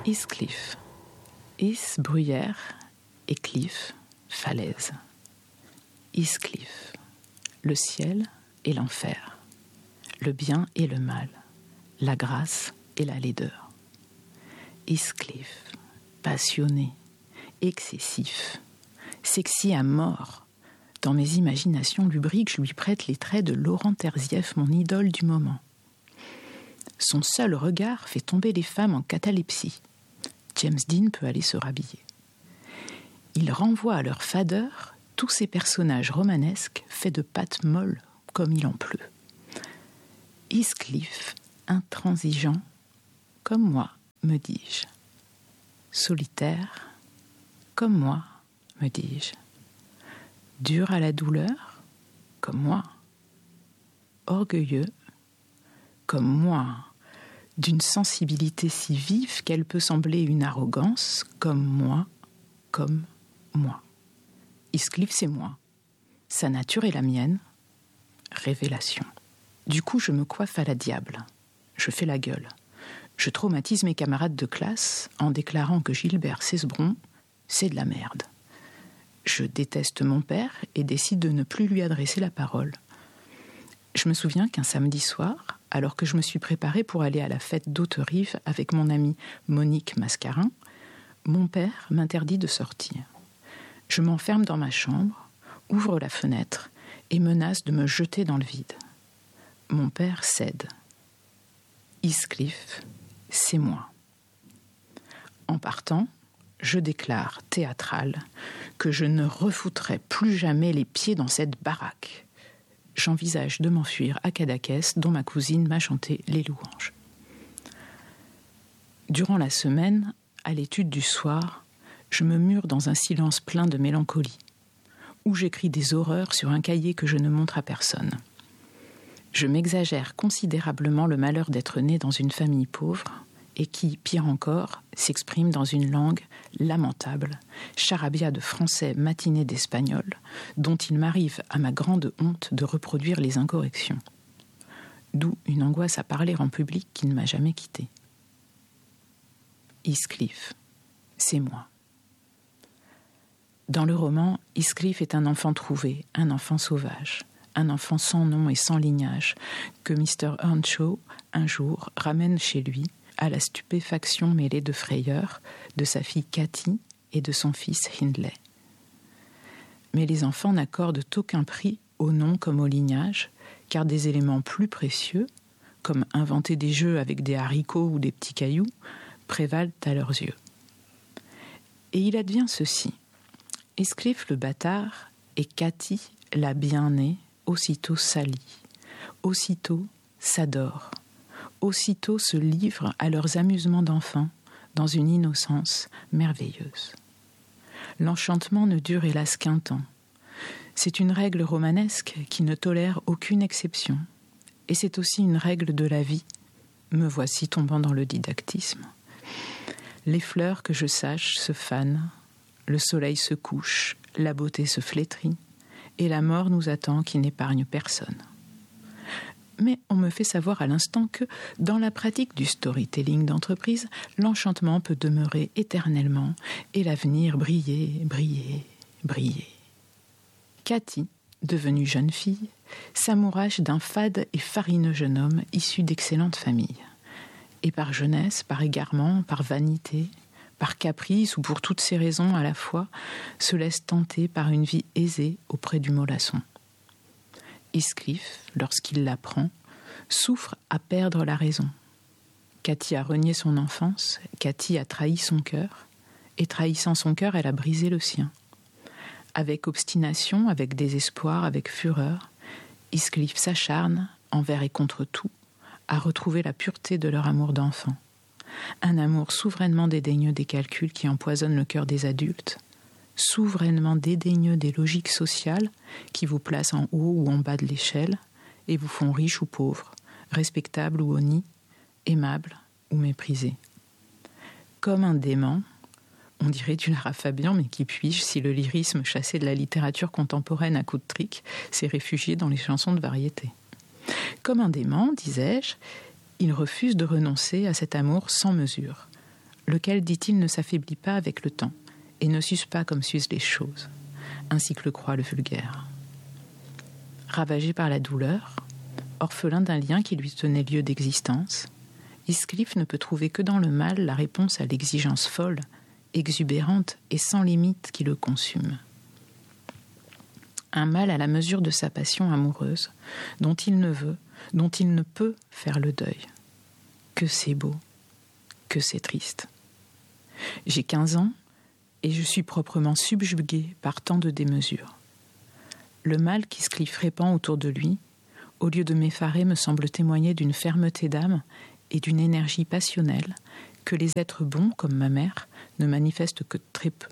Heathcliff. Heath, bruyère, et cliff, falaise. Heathcliff. Le ciel et l'enfer. Le bien et le mal. La grâce et la laideur. Heathcliff. Passionné, excessif, sexy à mort. Dans mes imaginations lubriques, je lui prête les traits de Laurent Terzieff, mon idole du moment. Son seul regard fait tomber les femmes en catalepsie. James Dean peut aller se rhabiller. Il renvoie à leur fadeur tous ces personnages romanesques faits de pâtes molles comme il en pleut. Heathcliff, intransigeant, comme moi, me dis-je. Solitaire, comme moi, me dis-je. Dur à la douleur, comme moi. Orgueilleux, comme moi. D'une sensibilité si vive qu'elle peut sembler une arrogance, comme moi. Heathcliff, c'est moi. Sa nature est la mienne. Révélation. Du coup, je me coiffe à la diable. Je fais la gueule. Je traumatise mes camarades de classe en déclarant que Gilbert Cesbron, c'est de la merde. Je déteste mon père et décide de ne plus lui adresser la parole. Je me souviens qu'un samedi soir, alors que je me suis préparée pour aller à la fête d'Haute-Rive avec mon amie Monique Mascarin, mon père m'interdit de sortir. Je m'enferme dans ma chambre, ouvre la fenêtre et menace de me jeter dans le vide. Mon père cède. Heathcliff, c'est moi. En partant, je déclare, théâtrale, que je ne refoutrai plus jamais les pieds dans cette baraque. J'envisage de m'enfuir à Cadaqués, dont ma cousine m'a chanté les louanges. Durant la semaine, à l'étude du soir, je me mure dans un silence plein de mélancolie, où j'écris des horreurs sur un cahier que je ne montre à personne. Je m'exagère considérablement le malheur d'être né dans une famille pauvre et qui, pire encore, s'exprime dans une langue lamentable, charabia de français matiné d'espagnol, dont il m'arrive à ma grande honte de reproduire les incorrections. D'où une angoisse à parler en public qui ne m'a jamais quittée. Heathcliff, c'est moi. Dans le roman, Heathcliff est un enfant trouvé, un enfant sauvage, un enfant sans nom et sans lignage, que Mr. Earnshaw, un jour, ramène chez lui, à la stupéfaction mêlée de frayeur de sa fille Cathy et de son fils Hindley. Mais les enfants n'accordent aucun prix au nom comme au lignage, car des éléments plus précieux, comme inventer des jeux avec des haricots ou des petits cailloux, prévalent à leurs yeux. Et il advient ceci. Heathcliff le bâtard et Cathy, la bien-née, aussitôt s'allient, aussitôt s'adorent, aussitôt se livrent à leurs amusements d'enfants dans une innocence merveilleuse. L'enchantement ne dure hélas qu'un temps. C'est une règle romanesque qui ne tolère aucune exception. Et c'est aussi une règle de la vie. Me voici tombant dans le didactisme. Les fleurs que je sache se fanent, le soleil se couche, la beauté se flétrit, et la mort nous attend qui n'épargne personne. Mais on me fait savoir à l'instant que, dans la pratique du storytelling d'entreprise, l'enchantement peut demeurer éternellement et l'avenir briller. Cathy, devenue jeune fille, s'amourache d'un fade et farineux jeune homme issu d'excellentes familles. Et par jeunesse, par égarement, par vanité, par caprice ou pour toutes ces raisons à la fois, se laisse tenter par une vie aisée auprès du mollasson. Heathcliff, lorsqu'il l'apprend, souffre à perdre la raison. Cathy a renié son enfance, Cathy a trahi son cœur, et trahissant son cœur, elle a brisé le sien. Avec obstination, avec désespoir, avec fureur, Heathcliff s'acharne, envers et contre tout, à retrouver la pureté de leur amour d'enfant. Un amour souverainement dédaigneux des calculs qui empoisonnent le cœur des adultes, souverainement dédaigneux des logiques sociales qui vous placent en haut ou en bas de l'échelle et vous font riche ou pauvre, respectable ou honni, aimable ou méprisé. Comme un dément, on dirait du Lara Fabian, mais qui puis-je si le lyrisme chassé de la littérature contemporaine à coups de trick s'est réfugié dans les chansons de variété. Comme un dément, disais-je, il refuse de renoncer à cet amour sans mesure, lequel, dit-il, ne s'affaiblit pas avec le temps et ne s'use pas comme s'usent les choses, ainsi que le croit le vulgaire. Ravagé par la douleur, orphelin d'un lien qui lui tenait lieu d'existence, Heathcliff ne peut trouver que dans le mal la réponse à l'exigence folle, exubérante et sans limite qui le consume. Un mal à la mesure de sa passion amoureuse, dont il ne peut faire le deuil. Que c'est beau, que c'est triste. J'ai 15 ans et je suis proprement subjuguée par tant de démesures. Le mal qu'Heathcliff répand autour de lui, au lieu de m'effarer, me semble témoigner d'une fermeté d'âme et d'une énergie passionnelle que les êtres bons, comme ma mère, ne manifestent que très peu.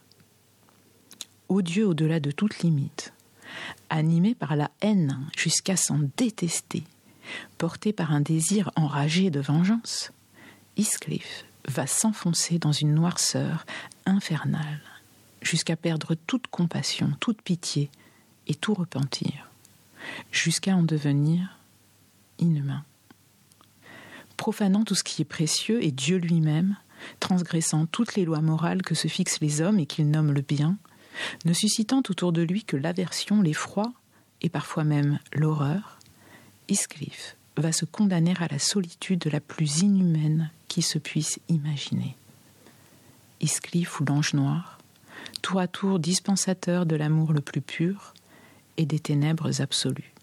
Odieux au-delà de toute limite, animé par la haine jusqu'à s'en détester, porté par un désir enragé de vengeance, Heathcliff va s'enfoncer dans une noirceur infernale, jusqu'à perdre toute compassion, toute pitié et tout repentir, jusqu'à en devenir inhumain. Profanant tout ce qui est précieux et Dieu lui-même, transgressant toutes les lois morales que se fixent les hommes et qu'ils nomment le bien, ne suscitant autour de lui que l'aversion, l'effroi et parfois même l'horreur, Heathcliff va se condamner à la solitude la plus inhumaine qui se puisse imaginer. Heathcliff ou l'ange noir, tour à tour dispensateur de l'amour le plus pur et des ténèbres absolues.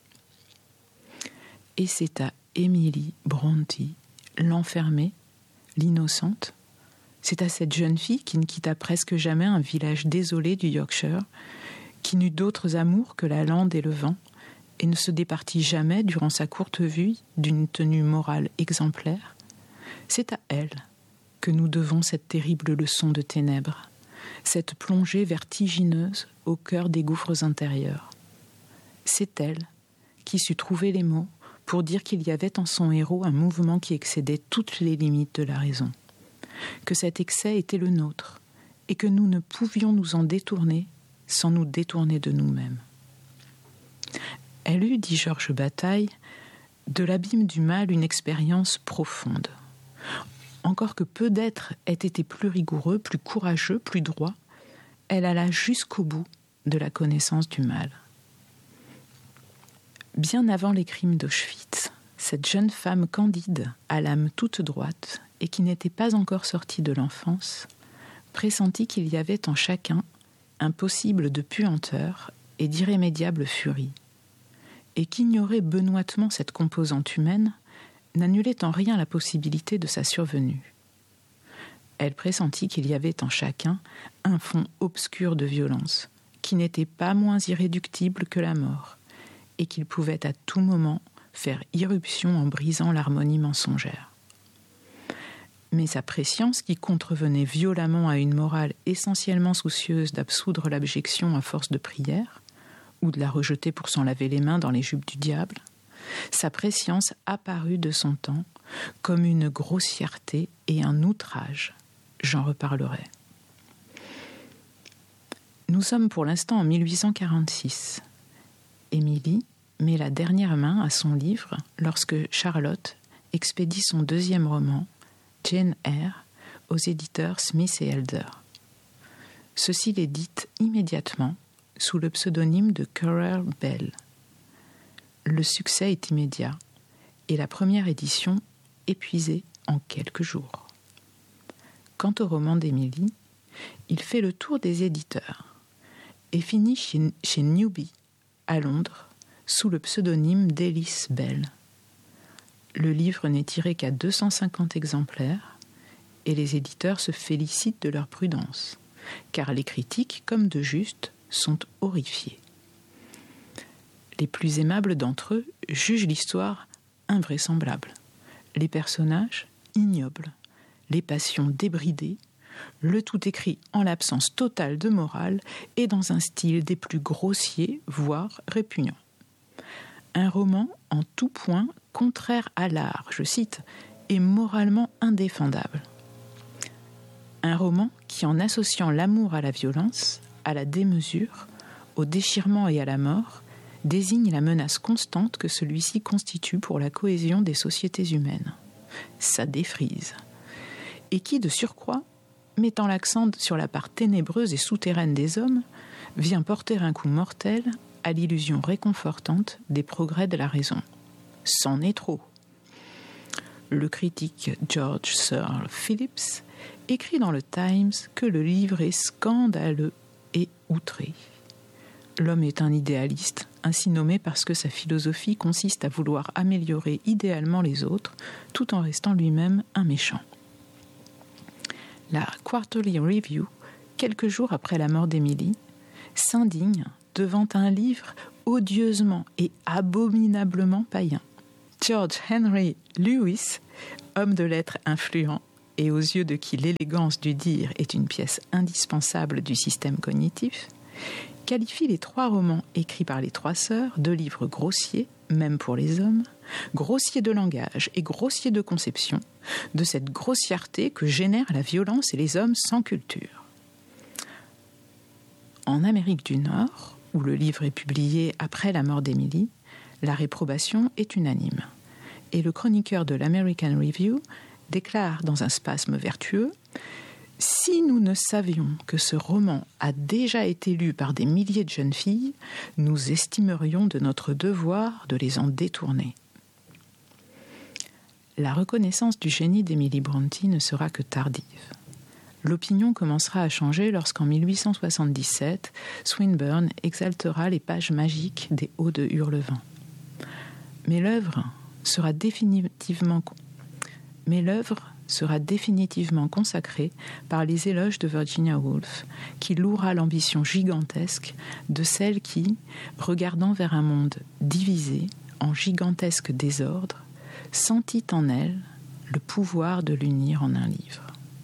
Et c'est à Emily Brontë, l'enfermée, l'innocente, c'est à cette jeune fille qui ne quitta presque jamais un village désolé du Yorkshire, qui n'eut d'autres amours que la lande et le vent, et ne se départit jamais, durant sa courte vie, d'une tenue morale exemplaire. C'est à elle que nous devons cette terrible leçon de ténèbres, cette plongée vertigineuse au cœur des gouffres intérieurs. C'est elle qui sut trouver les mots pour dire qu'il y avait en son héros un mouvement qui excédait toutes les limites de la raison, que cet excès était le nôtre, et que nous ne pouvions nous en détourner sans nous détourner de nous-mêmes. Elle eut, dit Georges Bataille, de l'abîme du mal une expérience profonde. Encore que peu d'êtres aient été plus rigoureux, plus courageux, plus droits, elle alla jusqu'au bout de la connaissance du mal. Bien avant les crimes d'Auschwitz, cette jeune femme candide, à l'âme toute droite, et qui n'était pas encore sortie de l'enfance, pressentit qu'il y avait en chacun un possible de puanteur et d'irrémédiable furie, et qu'ignorer benoîtement cette composante humaine n'annulait en rien la possibilité de sa survenue. Elle pressentit qu'il y avait en chacun un fond obscur de violence, qui n'était pas moins irréductible que la mort, et qu'il pouvait à tout moment faire irruption en brisant l'harmonie mensongère. Mais sa prescience, qui contrevenait violemment à une morale essentiellement soucieuse d'absoudre l'abjection à force de prière, ou de la rejeter pour s'en laver les mains dans les jupes du diable, sa prescience apparut de son temps comme une grossièreté et un outrage. J'en reparlerai. Nous sommes pour l'instant en 1846. Émilie met la dernière main à son livre lorsque Charlotte expédie son deuxième roman, Jane Eyre, aux éditeurs Smith et Elder. Ceci l'édite immédiatement sous le pseudonyme de Currer Bell. Le succès est immédiat et la première édition épuisée en quelques jours. Quant au roman d'Emily, il fait le tour des éditeurs et finit chez Newby, à Londres, sous le pseudonyme d'Ellis Bell. Le livre n'est tiré qu'à 250 exemplaires et les éditeurs se félicitent de leur prudence, car les critiques, comme de juste, sont horrifiés. Les plus aimables d'entre eux jugent l'histoire invraisemblable, les personnages ignobles, les passions débridées, le tout écrit en l'absence totale de morale et dans un style des plus grossiers, voire répugnant. Un roman en tout point contraire à l'art, je cite, et moralement indéfendable. Un roman qui, en associant l'amour à la violence, à la démesure, au déchirement et à la mort, désigne la menace constante que celui-ci constitue pour la cohésion des sociétés humaines. Ça défrise. Et qui, de surcroît, mettant l'accent sur la part ténébreuse et souterraine des hommes, vient porter un coup mortel à l'illusion réconfortante des progrès de la raison. C'en est trop. Le critique George Searle Phillips écrit dans le Times que le livre est scandaleux et outré. L'homme est un idéaliste, ainsi nommé parce que sa philosophie consiste à vouloir améliorer idéalement les autres, tout en restant lui-même un méchant. La Quarterly Review, quelques jours après la mort d'Emily, s'indigne devant un livre odieusement et abominablement païen. George Henry Lewis, homme de lettres influent et aux yeux de qui l'élégance du dire est une pièce indispensable du système cognitif, qualifie les 3 romans écrits par les 3 sœurs de livres grossiers, même pour les hommes, grossiers de langage et grossiers de conception, de cette grossièreté que génère la violence et les hommes sans culture. En Amérique du Nord, où le livre est publié après la mort d'Emily, la réprobation est unanime. Et le chroniqueur de l'American Review déclare dans un spasme vertueux « Si nous ne savions que ce roman a déjà été lu par des milliers de jeunes filles, nous estimerions de notre devoir de les en détourner. » La reconnaissance du génie d'Emily Brontë ne sera que tardive. L'opinion commencera à changer lorsqu'en 1877, Swinburne exaltera les pages magiques des Odes de Hurlevent. Mais l'œuvre sera définitivement consacrée par les éloges de Virginia Woolf, qui louera l'ambition gigantesque de celle qui, regardant vers un monde divisé en gigantesque désordre, sentit en elle le pouvoir de l'unir en un livre.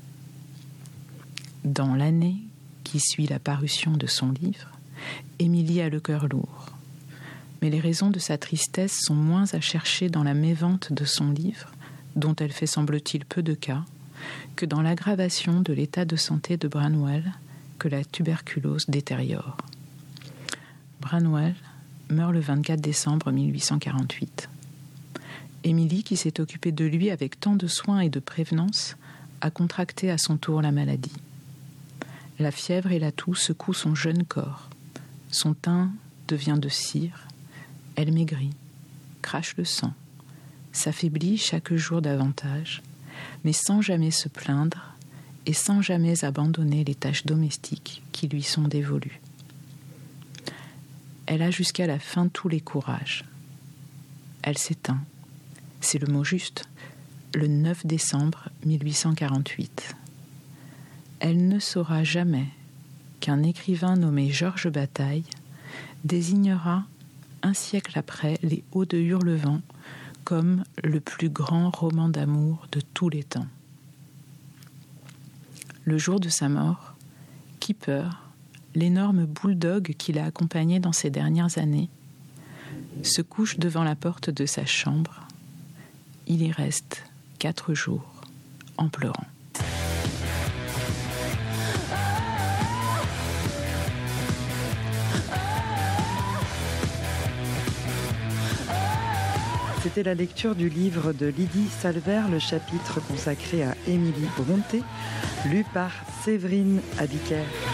Dans l'année qui suit la parution de son livre, Émilie a le cœur lourd. Mais les raisons de sa tristesse sont moins à chercher dans la mévente de son livre, dont elle fait semble-t-il peu de cas, que dans l'aggravation de l'état de santé de Branwell que la tuberculose détériore. Branwell meurt le 24 décembre 1848. Émilie, qui s'est occupée de lui avec tant de soin et de prévenance, a contracté à son tour la maladie. La fièvre et la toux secouent son jeune corps. Son teint devient de cire. Elle maigrit, crache le sang, s'affaiblit chaque jour davantage, mais sans jamais se plaindre et sans jamais abandonner les tâches domestiques qui lui sont dévolues. Elle a jusqu'à la fin tous les courages. Elle s'éteint, c'est le mot juste, le 9 décembre 1848. Elle ne saura jamais qu'un écrivain nommé Georges Bataille désignera un siècle après les Odes de Hurlevent comme le plus grand roman d'amour de tous les temps. Le jour de sa mort, Keeper, l'énorme bulldog qui l'a accompagné dans ses dernières années, se couche devant la porte de sa chambre. Il y reste 4 jours en pleurant. C'était la lecture du livre de Lydie Salvert, le chapitre consacré à Émilie Brontë, lu par Séverine Abiker.